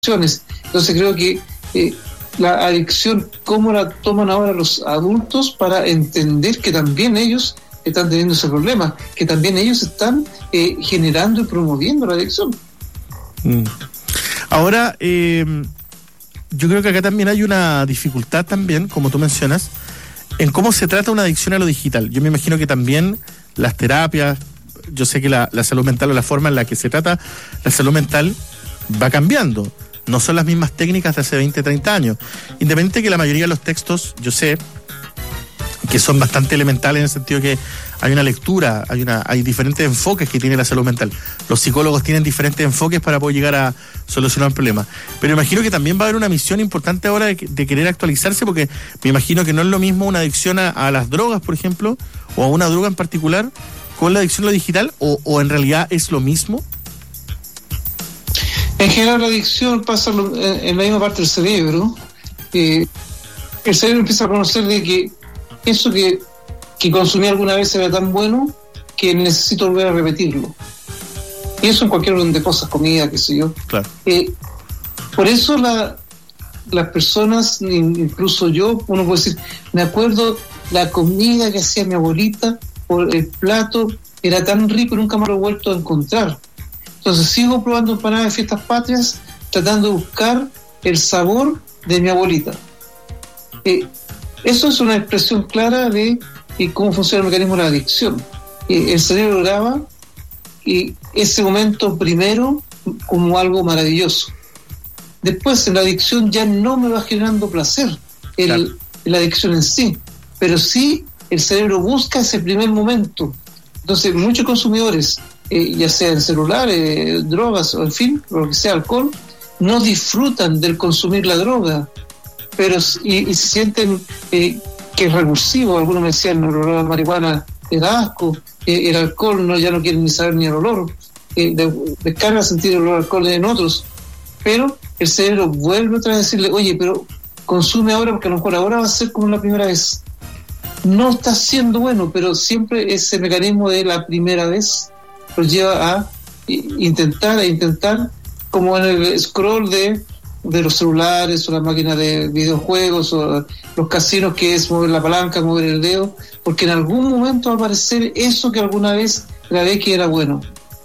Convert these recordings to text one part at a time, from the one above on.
adicciones. Entonces creo que la adicción, cómo la toman ahora los adultos para entender que también ellos están teniendo ese problema, que también ellos están generando y promoviendo la adicción. Ahora, yo creo que acá también hay una dificultad también, como tú mencionas, en cómo se trata una adicción a lo digital. Yo me imagino que también las terapias, yo sé que la salud mental o la forma en la que se trata la salud mental va cambiando. No son las mismas técnicas de hace 20, 30 años. Independiente de que la mayoría de los textos, yo sé que son bastante elementales en el sentido que hay una lectura, hay diferentes enfoques que tiene la salud mental. Los psicólogos tienen diferentes enfoques para poder llegar a solucionar un problema. Pero imagino que también va a haber una misión importante ahora de querer actualizarse, porque me imagino que no es lo mismo una adicción a las drogas, por ejemplo, o a una droga en particular, con la adicción a lo digital, o en realidad es lo mismo. En general la adicción pasa en la misma parte del cerebro. El cerebro empieza a conocer de que eso que consumí alguna vez era tan bueno que necesito volver a repetirlo. Y eso en cualquier orden de cosas, comida, qué sé yo. Claro. Por eso las personas, incluso yo, uno puede decir, me acuerdo la comida que hacía mi abuelita, por el plato, era tan rico, nunca más lo he vuelto a encontrar. Entonces sigo probando empanadas de fiestas patrias, tratando de buscar el sabor de mi abuelita. Eso es una expresión clara de cómo funciona el mecanismo de la adicción. El cerebro graba ese momento primero como algo maravilloso. Después, en la adicción ya no me va generando placer la adicción en sí, pero sí el cerebro busca ese primer momento. Entonces, muchos consumidores, ya sea en celulares, drogas o en fin, lo que sea, alcohol, no disfrutan del consumir la droga, pero y se sienten que es revulsivo. Algunos me decían, el olor a la marihuana era asco, el alcohol ya no quieren ni saber ni el olor, descarga sentir el olor al alcohol en otros, pero el cerebro vuelve otra vez a decirle, oye, pero consume ahora porque a lo mejor ahora va a ser como la primera vez. No está siendo bueno, pero siempre ese mecanismo de la primera vez lo lleva a intentar, como en el scroll de los celulares o las máquinas de videojuegos o los casinos, que es mover la palanca, mover el dedo, porque en algún momento va a aparecer eso que alguna vez grabé que era bueno.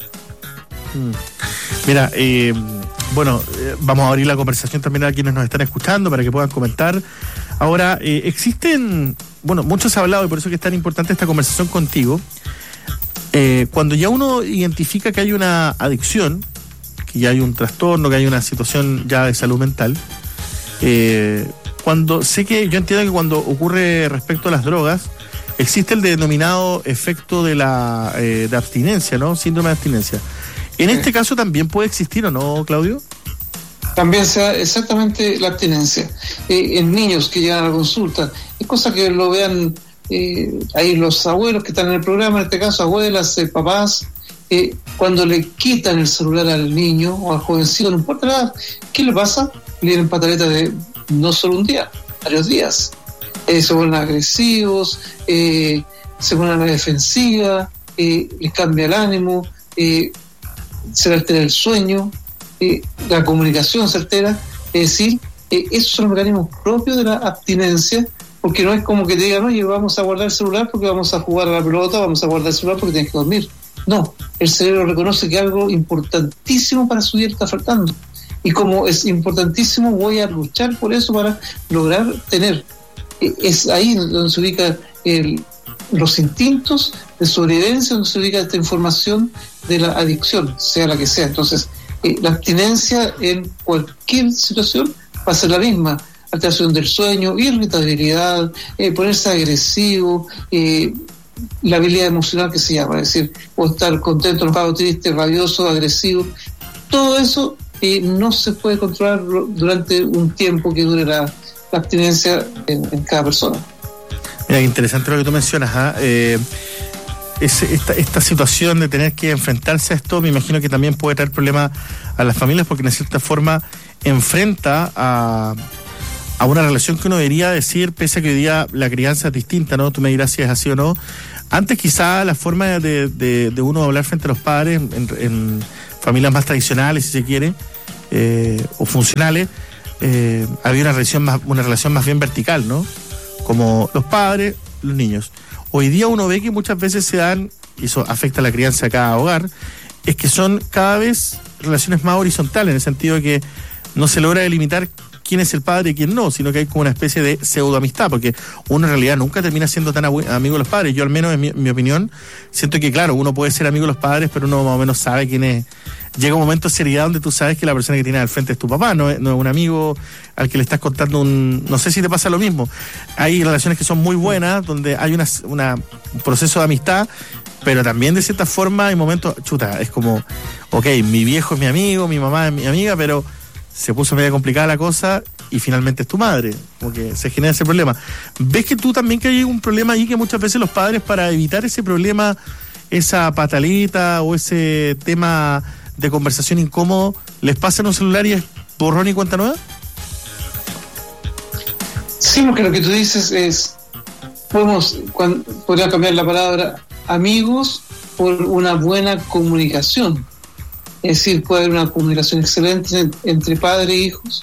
Mira, vamos a abrir la conversación también a quienes nos están escuchando para que puedan comentar. Ahora, existen, mucho se ha hablado y por eso que es tan importante esta conversación contigo. Cuando ya uno identifica que hay una adicción, que ya hay un trastorno, que hay una situación ya de salud mental, yo entiendo que cuando ocurre respecto a las drogas, existe el denominado efecto de la de abstinencia, ¿no? Síndrome de abstinencia. En este caso también puede existir, ¿o no, Claudio? También sea exactamente la abstinencia. En niños que llegan a la consulta, es cosa que lo vean ahí los abuelos que están en el programa, en este caso abuelas, papás, cuando le quitan el celular al niño o al jovencito, no importa nada, ¿qué le pasa? Le vienen pataletas de no solo un día, varios días. Se vuelven agresivos, se ponen a la defensiva, les cambia el ánimo, se le altera el sueño, la comunicación se altera. Es decir, esos son los mecanismos propios de la abstinencia, porque no es como que te digan, oye, vamos a guardar el celular porque vamos a jugar a la pelota, vamos a guardar el celular porque tienes que dormir. No, el cerebro reconoce que algo importantísimo para su vida está faltando, y como es importantísimo, voy a luchar por eso para lograr tener. Es ahí donde se ubica los instintos de sobrevivencia, donde se ubica esta información de la adicción, sea la que sea. Entonces, la abstinencia en cualquier situación va a ser la misma: alteración del sueño, irritabilidad, ponerse agresivo, la habilidad emocional que se llama, es decir, o estar contento, enojado, triste, rabioso, agresivo. Todo eso no se puede controlar durante un tiempo que dure la abstinencia en cada persona. Mira, interesante lo que tú mencionas, esta situación de tener que enfrentarse a esto, me imagino que también puede traer problemas a las familias, porque de cierta forma enfrenta a una relación que uno debería decir, pese a que hoy día la crianza es distinta, ¿no? Tú me dirás si es así o no. Antes quizá la forma de uno hablar frente a los padres, familias más tradicionales, si se quiere, o funcionales, había una relación más bien vertical, ¿no? Como los padres, los niños. Hoy día uno ve que muchas veces se dan, y eso afecta a la crianza de cada hogar, es que son cada vez relaciones más horizontales, en el sentido de que no se logra delimitar quién es el padre y quién no, sino que hay como una especie de pseudoamistad, porque uno en realidad nunca termina siendo tan amigo de los padres. Yo al menos, en mi opinión, siento que claro, uno puede ser amigo de los padres, pero uno más o menos sabe quién es. Llega un momento de seriedad donde tú sabes que la persona que tienes al frente es tu papá, no es un amigo al que le estás contando no sé si te pasa lo mismo. Hay relaciones que son muy buenas, donde hay un proceso de amistad, pero también de cierta forma hay momentos, es como, ok, mi viejo es mi amigo, mi mamá es mi amiga, pero se puso media complicada la cosa y finalmente es tu madre, como que se genera ese problema. ¿Ves que tú también que hay un problema ahí, que muchas veces los padres, para evitar ese problema, esa patalita o ese tema de conversación incómodo, les pasan un celular y es borrón y cuenta nueva? Sí, porque lo que tú dices es, podría cambiar la palabra amigos por una buena comunicación. Es decir, puede haber una comunicación excelente entre padres e hijos,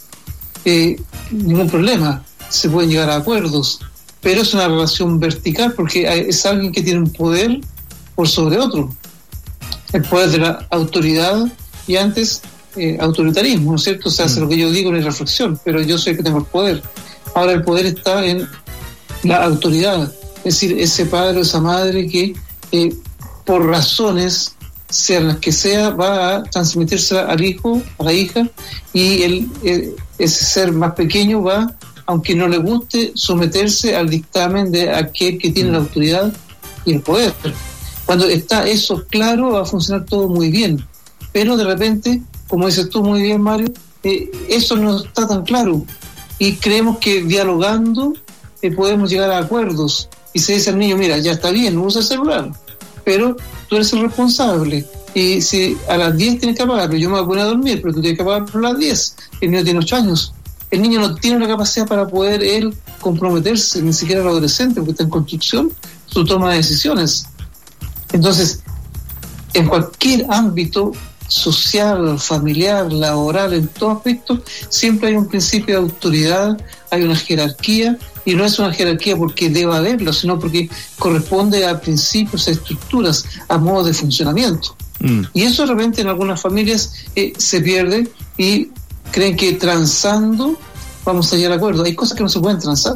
ningún problema, se pueden llegar a acuerdos, pero es una relación vertical porque es alguien que tiene un poder por sobre otro, el poder de la autoridad y antes autoritarismo, ¿no es cierto? O sea, hace lo que yo digo, no hay reflexión, pero yo soy el que tengo el poder. Ahora el poder está en la autoridad, es decir, ese padre o esa madre que por razones, sean las que sea, va a transmitirse al hijo, a la hija, y ese ser más pequeño va, aunque no le guste, someterse al dictamen de aquel que tiene la autoridad y el poder. Cuando está eso claro, va a funcionar todo muy bien, pero de repente, como dices tú muy bien, Mario, eso no está tan claro, y creemos que dialogando podemos llegar a acuerdos, y se dice al niño, mira, ya está bien, usa el celular, pero tú eres el responsable, y si a las 10 tienes que apagarlo, yo me voy a poner a dormir, pero tú tienes que apagarlo a las 10, el niño tiene 8 años, el niño no tiene la capacidad para poder él comprometerse, ni siquiera el adolescente, porque está en construcción su toma de decisiones. Entonces, en cualquier ámbito social, familiar, laboral, en todo aspecto, siempre hay un principio de autoridad, hay una jerarquía, y no es una jerarquía porque deba haberlo, sino porque corresponde a principios, a estructuras, a modos de funcionamiento. Y eso de repente en algunas familias se pierde y creen que transando vamos a llegar a acuerdo. Hay cosas que no se pueden transar.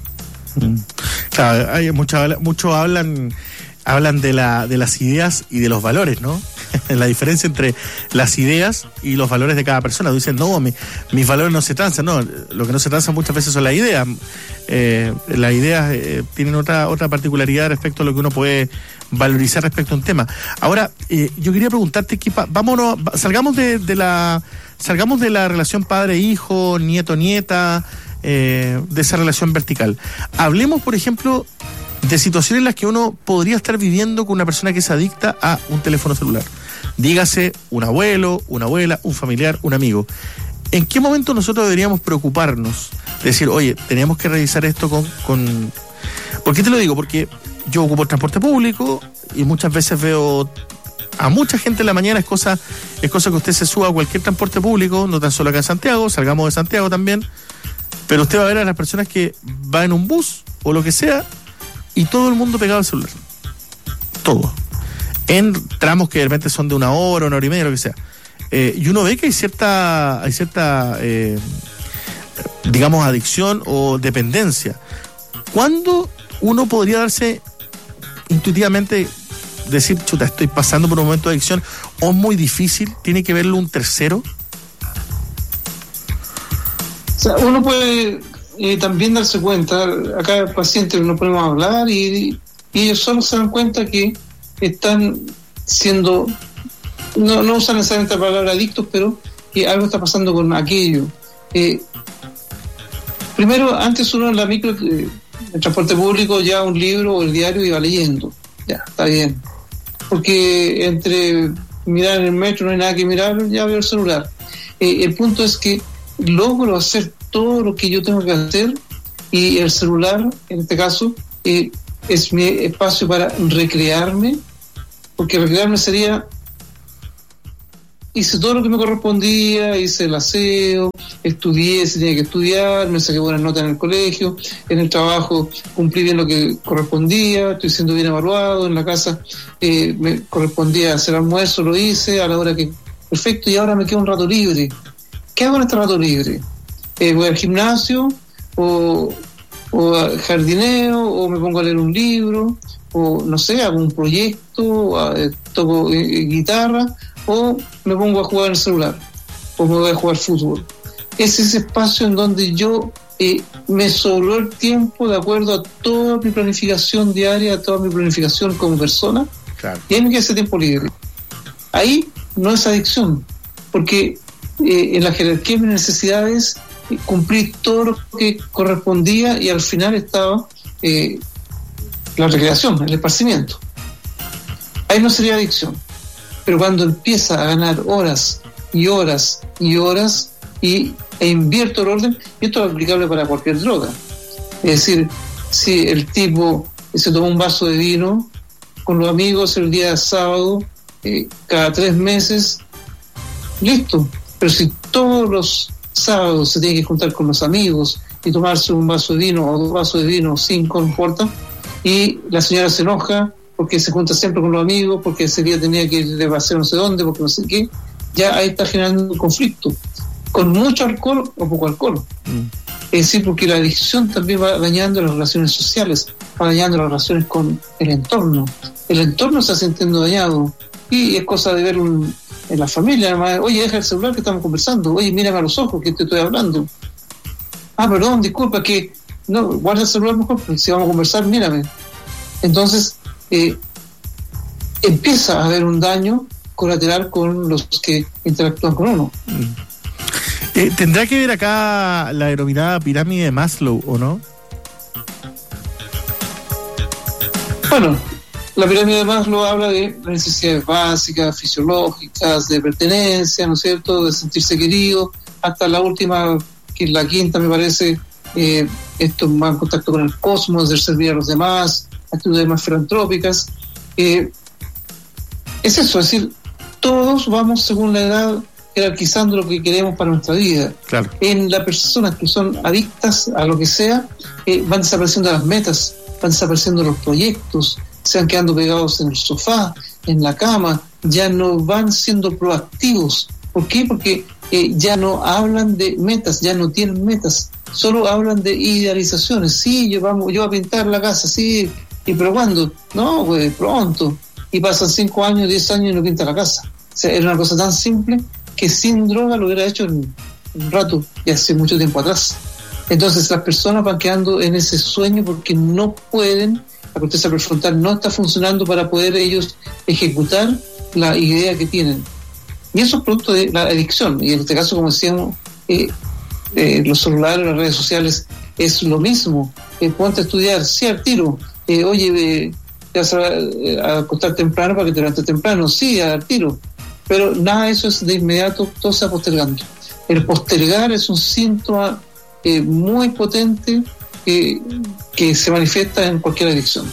Claro, hay mucho hablan de las ideas y de los valores, ¿no? La diferencia entre las ideas y los valores de cada persona. Dicen, no, mis valores no se transan. No, lo que no se transa muchas veces son las ideas. Las ideas tienen otra particularidad respecto a lo que uno puede valorizar respecto a un tema. Ahora, yo quería preguntarte, salgamos de la relación padre-hijo, nieto-nieta, de esa relación vertical. Hablemos, por ejemplo, de situaciones en las que uno podría estar viviendo con una persona que es adicta a un teléfono celular. Dígase un abuelo, una abuela, un familiar, un amigo. ¿En qué momento nosotros deberíamos preocuparnos? Decir, oye, tenemos que revisar esto con... ¿Por qué te lo digo? Porque yo ocupo el transporte público y muchas veces veo a mucha gente en la mañana. Es cosa que usted se suba a cualquier transporte público, no tan solo acá en Santiago, salgamos de Santiago también, pero usted va a ver a las personas que van en un bus o lo que sea y todo el mundo pegado al celular. Todo. En tramos que de repente son de una hora y media, lo que sea. Y uno ve que hay cierta digamos, adicción o dependencia. ¿Cuándo uno podría darse intuitivamente, decir, chuta, estoy pasando por un momento de adicción, o es muy difícil, tiene que verlo un tercero? O sea, uno puede también darse cuenta, acá el paciente nos ponemos a hablar y ellos solo se dan cuenta que están siendo, no usan necesariamente la palabra adictos, pero que algo está pasando con aquello. Primero, antes uno en la micro, el transporte público, ya un libro o el diario iba leyendo, ya, está bien, porque entre mirar en el metro no hay nada que mirar, ya veo el celular. El punto es que logro hacer todo lo que yo tengo que hacer y el celular, en este caso, es mi espacio para recrearme, porque recrearme sería hice todo lo que me correspondía, hice el aseo, estudié si tenía que estudiar, me saqué buenas notas en el colegio, en el trabajo cumplí bien lo que correspondía, estoy siendo bien evaluado, en la casa me correspondía hacer almuerzo, lo hice a la hora que... Perfecto, y ahora me queda un rato libre. ¿Qué hago en este rato libre? ¿Voy al gimnasio? ¿O jardineo? ¿O me pongo a leer un libro? ¿O no sé, hago un proyecto? ¿Toco guitarra? ¿O me pongo a jugar en el celular? ¿O me voy a jugar fútbol? Es ese espacio en donde yo me sobró el tiempo de acuerdo a toda mi planificación diaria, a toda mi planificación como persona. Claro. Y ahí me queda ese tiempo libre. Ahí no es adicción, porque en la jerarquía de mis necesidades cumplí todo lo que correspondía y al final estaba la recreación, el esparcimiento. Ahí no sería adicción. Pero cuando empieza a ganar horas y horas y horas e invierto el orden, y esto es aplicable para cualquier droga. Es decir, si el tipo se toma un vaso de vino con los amigos el día sábado, cada 3 meses, listo. Pero si todos los sábados se tiene que juntar con los amigos y tomarse un vaso de vino o 2 vasos de vino, 5, no importa, y la señora se enoja porque se junta siempre con los amigos, porque ese día tenía que ir de paseo no sé dónde, porque no sé qué, ya ahí está generando un conflicto, con mucho alcohol o poco alcohol. Es decir, porque la adicción también va dañando las relaciones sociales, va dañando las relaciones con el entorno. El entorno se está sintiendo dañado, y es cosa de verlo en la familia. Además, oye, deja el celular que estamos conversando, oye, mírame a los ojos que te estoy hablando. Ah, perdón, disculpa, que no, guarda el celular mejor, porque si vamos a conversar, mírame. Entonces, empieza a haber un daño colateral con los que interactúan con uno. ¿Tendrá que ver acá la denominada pirámide de Maslow o no? Bueno, la pirámide de Maslow habla de necesidades básicas, fisiológicas, de pertenencia, ¿no es cierto?, de sentirse querido, hasta la última, que es la quinta, me parece, esto más en contacto con el cosmos, de servir a los demás, actitudes más filantrópicas. Es eso, es decir, todos vamos según la edad jerarquizando lo que queremos para nuestra vida. Claro. En las personas que son adictas a lo que sea, van desapareciendo las metas, van desapareciendo los proyectos, se van quedando pegados en el sofá, en la cama, ya no van siendo proactivos. ¿Por qué? Porque ya no hablan de metas, ya no tienen metas, solo hablan de idealizaciones. Sí, yo voy a pintar la casa, sí, ¿y pero cuándo? No, pues pronto. Y pasan 5 años, 10 años y no pinta la casa. O sea, era una cosa tan simple que sin droga lo hubiera hecho en un rato y hace mucho tiempo atrás. Entonces las personas van quedando en ese sueño porque no pueden, la corteza prefrontal no está funcionando para poder ellos ejecutar la idea que tienen. Y eso es producto de la adicción. Y en este caso, como decíamos, los celulares, las redes sociales, es lo mismo. Ponte a estudiar, sí, al tiro. Oye, te vas a acostar temprano para que te levantes temprano, sí, al tiro. Pero nada de eso es de inmediato, todo se va postergando. El postergar es un síntoma muy potente que se manifiesta en cualquier adicción.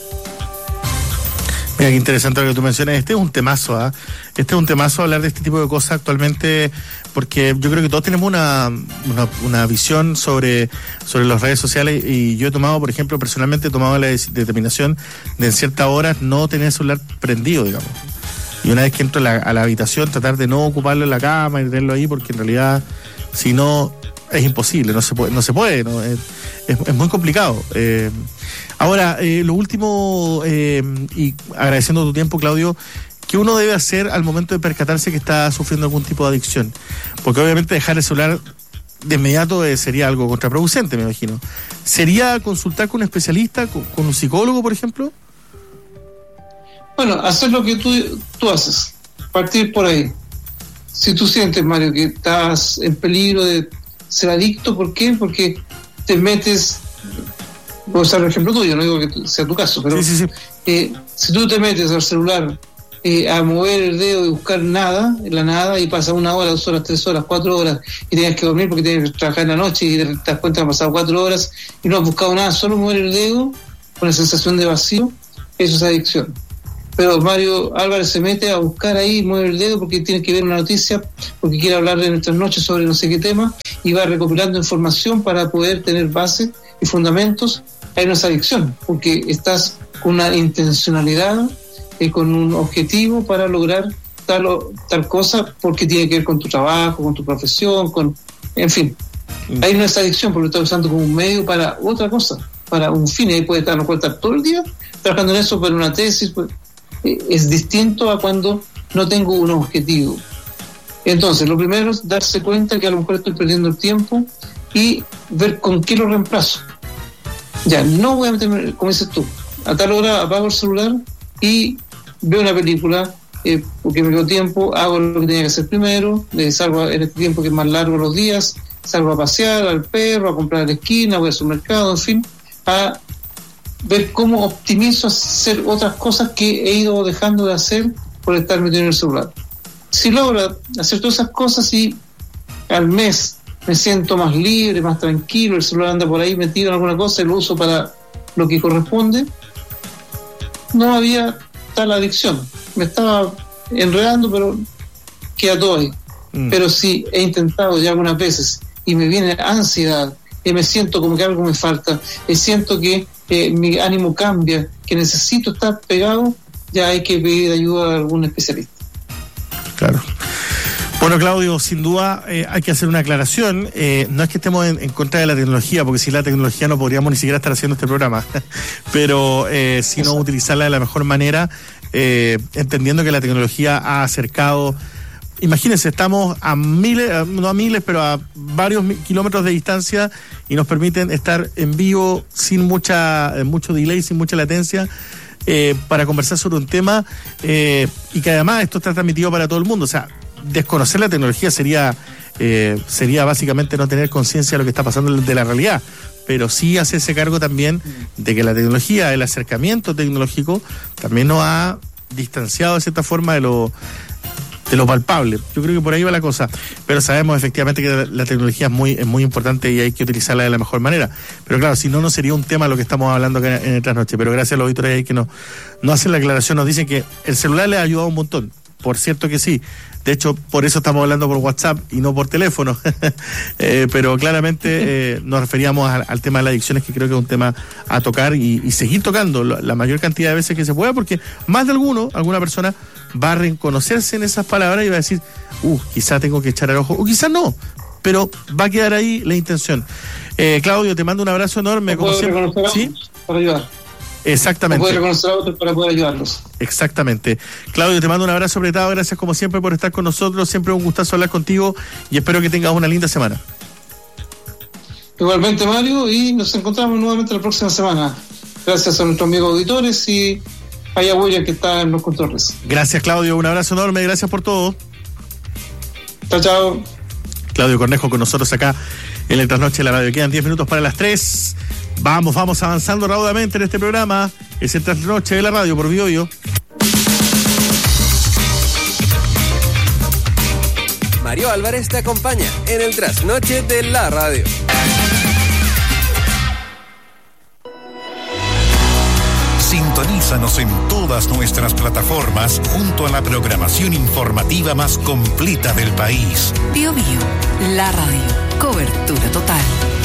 Mira, qué interesante lo que tú mencionas. Este es un temazo, ¿eh? Este es un temazo hablar de este tipo de cosas actualmente, porque yo creo que todos tenemos una visión sobre las redes sociales, y yo he tomado, por ejemplo, personalmente he tomado la determinación de en ciertas horas no tener el celular prendido, digamos. Y una vez que entro a la habitación, tratar de no ocuparlo en la cama y tenerlo ahí, porque en realidad, si no, es imposible, no se puede, ¿no? Es muy complicado. Ahora, lo último, y agradeciendo tu tiempo, Claudio, ¿qué uno debe hacer al momento de percatarse que está sufriendo algún tipo de adicción? Porque obviamente dejar el celular de inmediato sería algo contraproducente, me imagino. ¿Sería consultar con un especialista, con un psicólogo, por ejemplo? Bueno, hacer lo que tú haces, partir por ahí. Si tú sientes, Mario, que estás en peligro de ser adicto, ¿por qué? Porque te metes, voy a usar el ejemplo tuyo, no digo que sea tu caso, pero sí. Si tú te metes al celular a mover el dedo y buscar nada, en la nada, y pasa 1 hora, 2 horas, 3 horas, 4 horas, y tienes que dormir porque tienes que trabajar en la noche y te das cuenta que han pasado 4 horas y no has buscado nada, solo mover el dedo con la sensación de vacío, eso es adicción. pero Mario Álvarez se mete a buscar ahí, mueve el dedo porque tiene que ver una noticia, porque quiere hablar en nuestras noches sobre no sé qué tema, y va recopilando información para poder tener bases y fundamentos. Ahí no es adicción, porque estás con una intencionalidad, con un objetivo para lograr tal cosa, porque tiene que ver con tu trabajo, con tu profesión, en fin. Ahí no es adicción, porque lo estás usando como un medio para otra cosa, para un fin, y ahí puede estar todo el día trabajando en eso, para una tesis. Pues, es distinto a cuando no tengo un objetivo. Entonces, lo primero es darse cuenta que a lo mejor estoy perdiendo el tiempo y ver con qué lo reemplazo. Ya, no voy a meterme, como dices tú, a tal hora apago el celular y veo una película, porque me quedo tiempo, hago lo que tenía que hacer primero, salgo en este tiempo que es más largo los días, salgo a pasear al perro, a comprar a la esquina, voy al supermercado, en fin, a ver cómo optimizo hacer otras cosas que he ido dejando de hacer por estar metido en el celular. Si logro hacer todas esas cosas y al mes me siento más libre, más tranquilo, el celular anda por ahí metido en alguna cosa y lo uso para lo que corresponde, no había tal adicción. Me estaba enredando, pero queda todo ahí. Pero si he intentado ya algunas veces y me viene ansiedad, y me siento como que algo me falta, y siento que mi ánimo cambia, que necesito estar pegado, ya hay que pedir ayuda a algún especialista. Claro. Bueno, Claudio, sin duda hay que hacer una aclaración. No es que estemos en contra de la tecnología, porque sin la tecnología no podríamos ni siquiera estar haciendo este programa, pero sino utilizarla de la mejor manera, entendiendo que la tecnología ha acercado. Imagínense, estamos a miles, no a miles, pero a varios kilómetros de distancia y nos permiten estar en vivo sin mucho delay, sin mucha latencia, para conversar sobre un tema, y que además esto está transmitido para todo el mundo. O sea, desconocer la tecnología sería básicamente no tener conciencia de lo que está pasando de la realidad, pero sí hacerse cargo también de que la tecnología, el acercamiento tecnológico, también nos ha distanciado de cierta forma de lo palpable. Yo creo que por ahí va la cosa, pero sabemos efectivamente que la tecnología es muy importante y hay que utilizarla de la mejor manera. Pero claro, si no, no sería un tema lo que estamos hablando acá en esta noche. Pero gracias a los auditores ahí que nos hacen la aclaración, nos dicen que el celular les ha ayudado un montón. Por cierto que sí. De hecho, por eso estamos hablando por WhatsApp y no por teléfono. Pero claramente nos referíamos al tema de las adicciones, que creo que es un tema a tocar y seguir tocando la mayor cantidad de veces que se pueda, porque más de alguna persona va a reconocerse en esas palabras y va a decir, quizá tengo que echar el ojo, o quizá no, pero va a quedar ahí la intención. Claudio, te mando un abrazo enorme. Como siempre. ¿Sí? Para ayudar. Exactamente. Poder reconocer a otros para poder ayudarlos. Exactamente. Claudio, te mando un abrazo apretado. Gracias como siempre por estar con nosotros. Siempre un gustazo hablar contigo y espero que tengas una linda semana. Igualmente, Mario, y nos encontramos nuevamente la próxima semana. Gracias a nuestros amigos auditores y a William, que está en los controles. Gracias, Claudio. Un abrazo enorme. Gracias por todo. Chao, chao. Claudio Cornejo con nosotros acá en la trasnoche de la radio. Quedan 10 minutos para las 3. Vamos avanzando raudamente en este programa. Es el Trasnoche de la radio por BioBio. Mario Álvarez te acompaña en el Trasnoche de la radio. Sintonízanos en todas nuestras plataformas junto a la programación informativa más completa del país. BioBio, la radio. Cobertura total.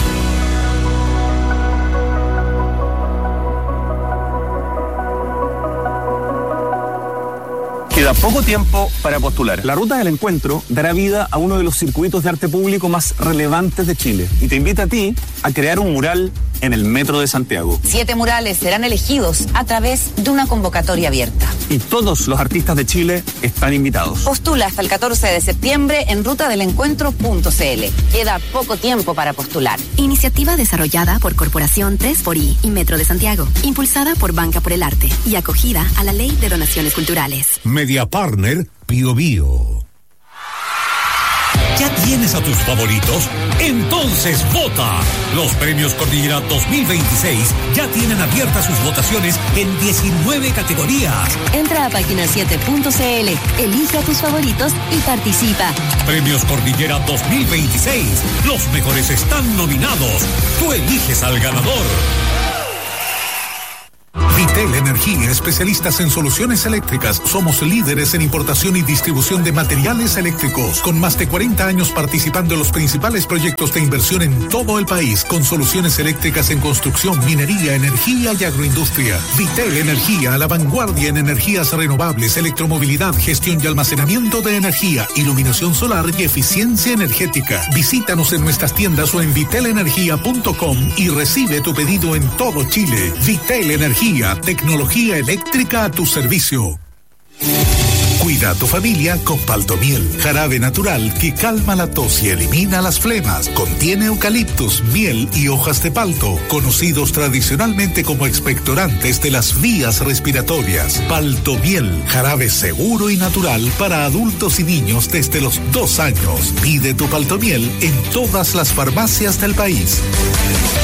Queda poco tiempo para postular. La Ruta del Encuentro dará vida a uno de los circuitos de arte público más relevantes de Chile y te invita a ti a crear un mural en el Metro de Santiago. 7 murales serán elegidos a través de una convocatoria abierta. Y todos los artistas de Chile están invitados. Postula hasta el 14 de septiembre en rutadelencuentro.cl. Queda poco tiempo para postular. Iniciativa desarrollada por Corporación 3xI y Metro de Santiago, impulsada por Banca por el Arte y acogida a la Ley de Donaciones Culturales. Media Partner BioBio. ¿Ya tienes a tus favoritos? Entonces vota. Los premios Cordillera 2026 ya tienen abiertas sus votaciones en 19 categorías. Entra a página7.cl, elige a tus favoritos y participa. Premios Cordillera 2026. Los mejores están nominados. Tú eliges al ganador. Vitel Energía, especialistas en soluciones eléctricas. Somos líderes en importación y distribución de materiales eléctricos, con más de 40 años participando en los principales proyectos de inversión en todo el país, con soluciones eléctricas en construcción, minería, energía y agroindustria. Vitel Energía, a la vanguardia en energías renovables, electromovilidad, gestión y almacenamiento de energía, iluminación solar y eficiencia energética. Visítanos en nuestras tiendas o en vitelenergia.com y recibe tu pedido en todo Chile. Vitel Energía, tecnología eléctrica a tu servicio. Cuida a tu familia con Paltomiel, jarabe natural que calma la tos y elimina las flemas. Contiene eucaliptus, miel y hojas de palto, conocidos tradicionalmente como expectorantes de las vías respiratorias. Paltomiel, jarabe seguro y natural para adultos y niños desde los 2 años. Pide tu Paltomiel en todas las farmacias del país.